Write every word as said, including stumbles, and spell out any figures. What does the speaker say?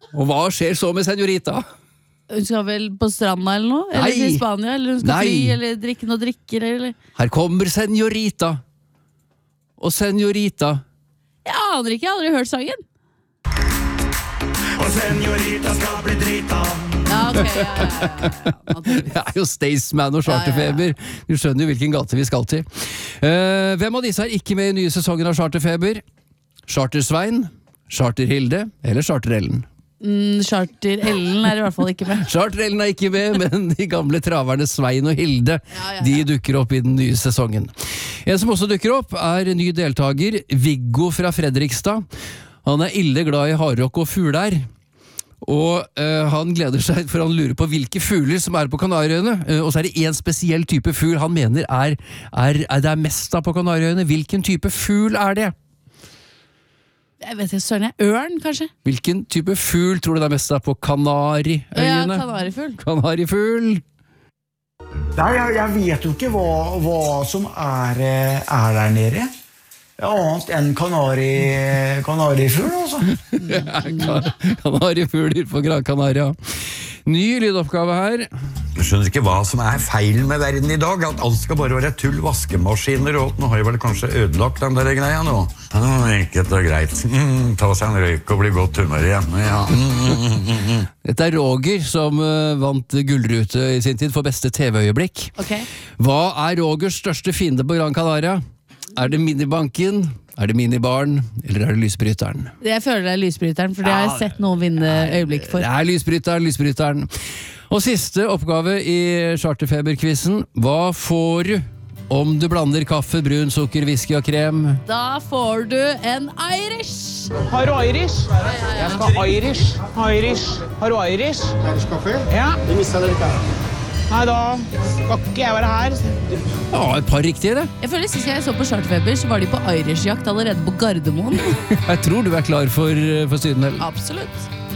Og hva skjer så med Senorita? Hun skal vel på stranda eller noe? Eller Nei. til Spania? Eller hun skal Nei. fly, eller drikke noe drikker? Eller? Her kommer Senorita. Og Senorita. Jeg aner ikke, jeg har aldri hørt sangen. Og Senorita skal bli drita. Ja, ok, ja, ja, ja, ja. Det er jo Staysman og Charterfeber. Du skjønner jo hvilken gate vi skal til. Uh, hvem av disse er ikke med i nye sesongen av Charterfeber? Charter-Svein, Charter-Hilde eller Charter-Ellen? Mm, Charter-Ellen er i hvert fall ikke med. Charter-Ellen er ikke med, men de gamle traverne Svein og Hilde, Ja, ja, ja. de dukker opp i den nye sesongen. En som også dukker opp er ny deltaker, Viggo fra Fredrikstad. Han er ille glad i hardrock og fugler. Og uh, han gleder seg, for han lurer på hvilke fugler som er på Kanariøyene. Uh, og så er det en spesiell type fugl han mener er, er, er det er mest av på Kanariøyene. Hvilken type fugl er det? Jeg vet ikke, søren jeg. Ørn, kanskje? Hvilken type fugl tror du det er mest av på Kanariøyene? Ja, kanarifugl. Kanarifugl. Nei, jeg, jeg vet jo ikke hva, hva som er, eh, er der nede. Annet enn kanari, kanarifugl, altså. Kanarifugler på Gran Canaria. Ny lydoppgave her. Jeg skjønner ikke hva som er feilen med verden i dag. At alt skal bare være tull, vaskemaskiner og nå har jeg vel kanskje ødelagt den der greia nå. Ja, enkelt og greit. Mm, ta seg en røyk og bli godt humør igjen. Ja. Mm. Dette er Roger som uh, vant gullrute i sin tid for beste T V-øyeblikk. Ok. Hva er Rogers største fiende på Gran Canaria? Er det minibanken, er det minibaren, eller er det lysbryteren? Jeg føler det er lysbryteren, for det har jeg sett noen vinne øyeblikk for. Det er lysbryteren, lysbryteren. Og siste oppgave i Charterfeber-quizen. Hva får du om du blander kaffe, brun sukker, whisky og krem? Da får du en Irish! Har du Irish? Jeg skal ha Irish. Irish. Har du Irish? Irish kaffe? Ja. Vi misser det ikke. Nei, da skal ikke jeg være her. Ja, et par riktige det. Jeg føler sist jeg så på Charterfeber, så var de på Irish-jakt allerede på Gardermoen. Jeg tror du er klar for, for Syden, eller? Absolutt.